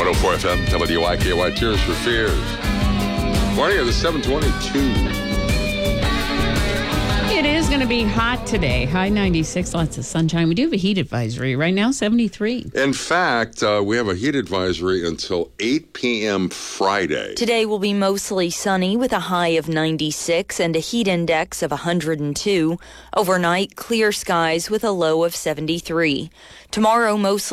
104 FM, WYKY, Tears for Fears. Morning at the 722. It is going to be hot today. High 96, lots of sunshine. We do have a heat advisory. Right now, 73. In fact, we have a heat advisory until 8 p.m. Friday. Today will be mostly sunny with a high of 96 and a heat index of 102. Overnight, clear skies with a low of 73. Tomorrow, mostly